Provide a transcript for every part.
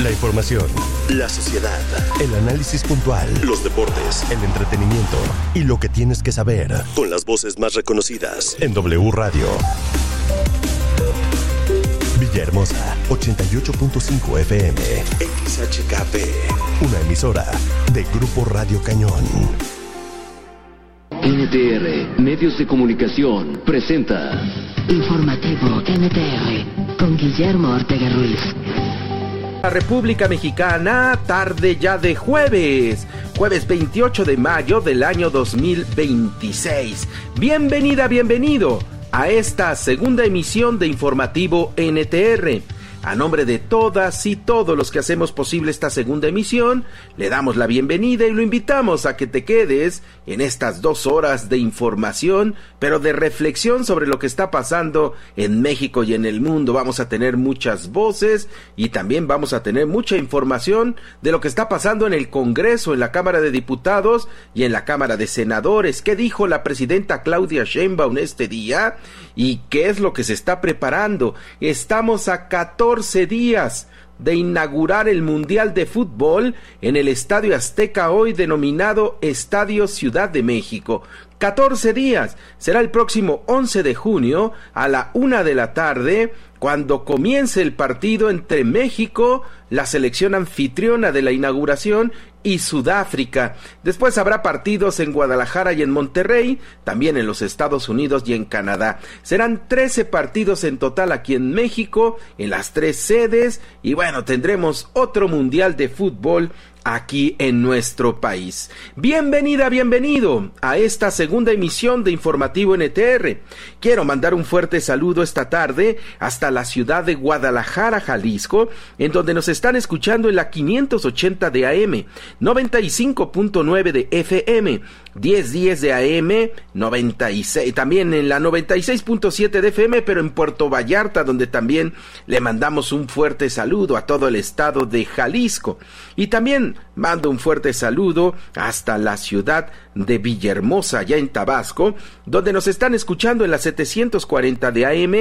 La información, la sociedad, el análisis puntual, los deportes, el entretenimiento y lo que tienes que saber con las voces más reconocidas en W Radio. Villahermosa, 88.5 FM, XHKP, una emisora de Grupo Radio Cañón. NTR, Medios de Comunicación, presenta Informativo NTR, con Guillermo Ortega Ruiz. La República Mexicana, tarde ya de jueves 28 de mayo del año 2026. Bienvenida, bienvenido a esta segunda emisión de Informativo NTR. A nombre de todas y todos los que hacemos posible esta segunda emisión, le damos la bienvenida y lo invitamos a que te quedes en estas 2 horas de información, pero de reflexión sobre lo que está pasando en México y en el mundo. Vamos a tener muchas voces y también vamos a tener mucha información de lo que está pasando en el Congreso, en la Cámara de Diputados y en la Cámara de Senadores. ¿Qué dijo la presidenta Claudia Sheinbaum este día? ¿Y qué es lo que se está preparando? Estamos a 14 días de inaugurar el Mundial de Fútbol en el Estadio Azteca, hoy denominado Estadio Ciudad de México. 14 días. Será el próximo 11 de junio a la 1 de la tarde cuando comience el partido entre México, la selección anfitriona de la inauguración, y Sudáfrica. Después habrá partidos en Guadalajara y en Monterrey, también en los Estados Unidos y en Canadá. Serán 13 partidos en total aquí en México, en las 3 sedes, y bueno, tendremos otro Mundial de Fútbol aquí en nuestro país. Bienvenida, bienvenido a esta segunda emisión de Informativo NTR. Quiero mandar un fuerte saludo esta tarde hasta la ciudad de Guadalajara, Jalisco, en donde nos están escuchando en la 580 de AM, 95.9 de FM, 1010 de AM, 96, también en la 96.7 de FM, pero en Puerto Vallarta, donde también le mandamos un fuerte saludo a todo el estado de Jalisco. Y también mando un fuerte saludo hasta la ciudad de Villahermosa, allá en Tabasco, donde nos están escuchando en la 740 de AM,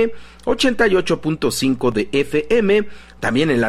88.5 de FM, también en la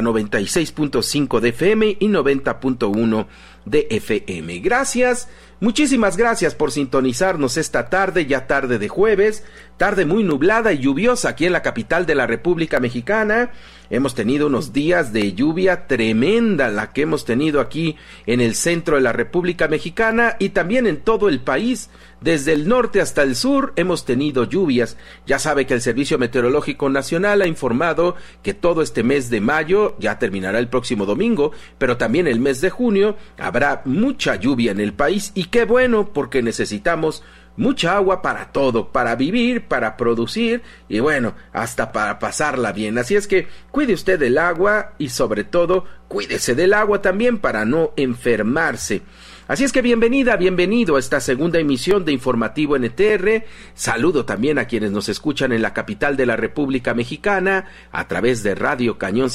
96.5 de FM y 90.1 de FM. Gracias, muchísimas gracias por sintonizarnos esta tarde, ya tarde de jueves, tarde muy nublada y lluviosa aquí en la capital de la República Mexicana. Hemos tenido unos días de lluvia tremenda, la que hemos tenido aquí en el centro de la República Mexicana y también en todo el país. Desde el norte hasta el sur hemos tenido lluvias. Ya sabe que el Servicio Meteorológico Nacional ha informado que todo este mes de mayo, ya terminará el próximo domingo, pero también el mes de junio habrá mucha lluvia en el país, y qué bueno, porque necesitamos mucha agua para todo, para vivir, para producir y bueno, hasta para pasarla bien. Así es que cuide usted del agua y sobre todo cuídese del agua también para no enfermarse. Así es que bienvenida, bienvenido a esta segunda emisión de Informativo NTR. Saludo también a quienes nos escuchan en la capital de la República Mexicana a través de Radio Cañón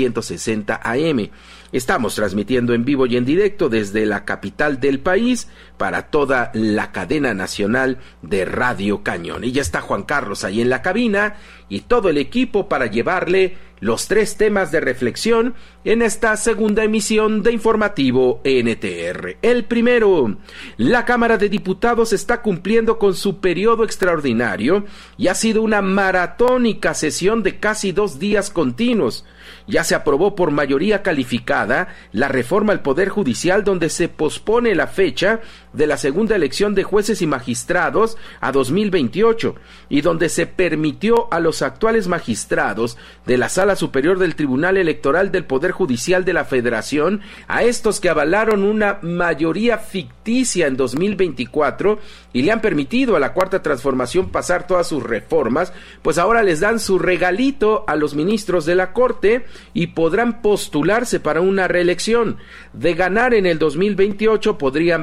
760 AM. Estamos transmitiendo en vivo y en directo desde la capital del país para toda la cadena nacional de Radio Cañón. Y ya está Juan Carlos ahí en la cabina y todo el equipo para llevarle los 3 temas de reflexión en esta segunda emisión de Informativo NTR. El primero, la Cámara de Diputados está cumpliendo con su periodo extraordinario y ha sido una maratónica sesión de casi 2 días continuos. Ya se aprobó por mayoría calificada la reforma al Poder Judicial, donde se pospone la fecha de la segunda elección de jueces y magistrados a 2028 y donde se permitió a los actuales magistrados de la Sala Superior del Tribunal Electoral del Poder Judicial de la Federación, a estos que avalaron una mayoría ficticia en 2024 y le han permitido a la Cuarta Transformación pasar todas sus reformas, pues ahora les dan su regalito a los ministros de la Corte y podrán postularse para una reelección. De ganar en el 2028 podrían